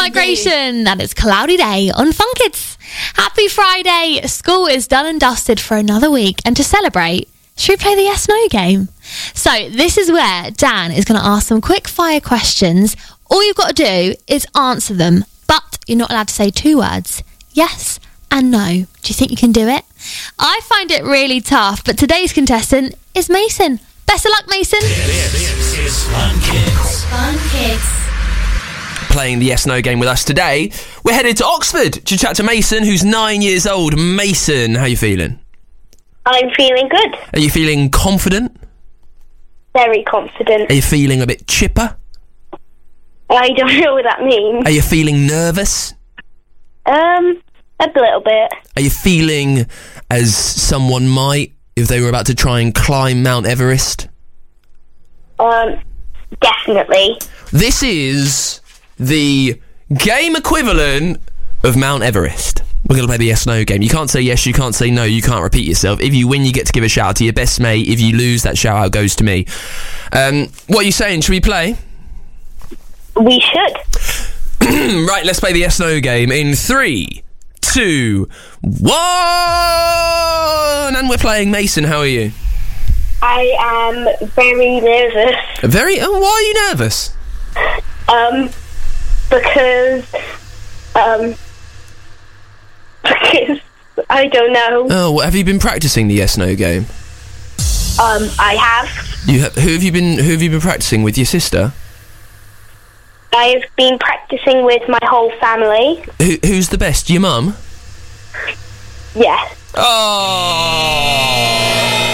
Migration, and it's Cloudy Day on Fun Kids. Happy Friday. School is done and dusted for another week, and to celebrate, should we play the yes no game? So this is where Dan is going to ask some quick fire questions. All you've got to do is answer them, but you're not allowed to say 2 words, yes and no. Do you think you can do it? I find it really tough, but today's contestant is Mason. Best of luck, Mason. This is Fun Kids. Fun Kids. Playing the yes no game with us today, we're headed to Oxford to chat to Mason, who's 9 years old. Mason, how you feeling? I'm feeling good. Are you feeling confident? Very confident. Are you feeling a bit chipper? I don't know what that means. Are you feeling nervous? A little bit. Are you feeling as someone might if they were about to try and climb Mount Everest? Definitely. This is the game equivalent of Mount Everest. We're going to play the yes-no game. You can't say yes, you can't say no, you can't repeat yourself. If you win, you get to give a shout-out to your best mate. If you lose, that shout-out goes to me. What are you saying? Should we play? We should. Right, let's play the yes-no game in 3, 2, 1. And we're playing. Mason, how are you? I am very nervous. Why are you nervous? Because I don't know. Oh, have you been practicing the yes-no game? I have. Who have you been practicing with? Your sister? I've been practicing with my whole family. Who's the best? Your mum? Yes. Oh.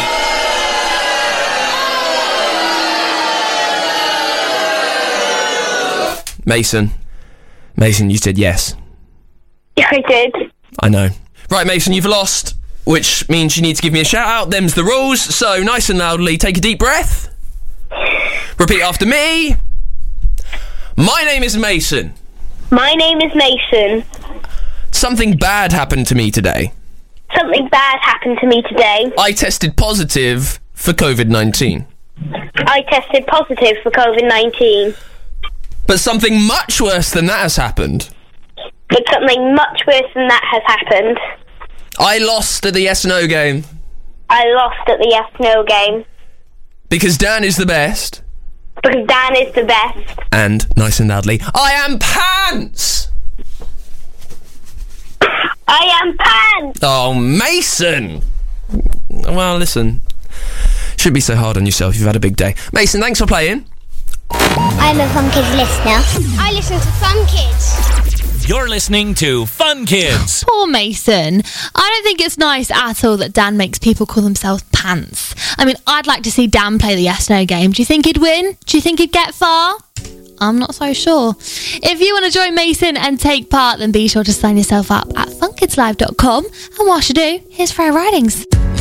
Mason, you said yes. Yeah, I did. I know. Right, Mason, you've lost, which means you need to give me a shout-out. Them's the rules. So, nice and loudly, take a deep breath. Repeat after me. My name is Mason. My name is Mason. Something bad happened to me today. Something bad happened to me today. I tested positive for COVID-19. I tested positive for COVID-19. But something much worse than that has happened. But something much worse than that has happened. I lost at the yes-no game. I lost at the yes-no game. Because Dan is the best. Because Dan is the best. And, nice and loudly, I am pants! I am pants! Oh, Mason! Well, listen. Shouldn't be so hard on yourself. You've had a big day. Mason, thanks for playing. I'm a Fun Kids listener. I listen to Fun Kids. You're listening to Fun Kids. Poor Mason. I don't think it's nice at all that Dan makes people call themselves pants. I mean, I'd like to see Dan play the yes-no game. Do you think he'd win? Do you think he'd get far? I'm not so sure. If you want to join Mason and take part, then be sure to sign yourself up at funkidslive.com. And whilst you do, here's Freya Ridings.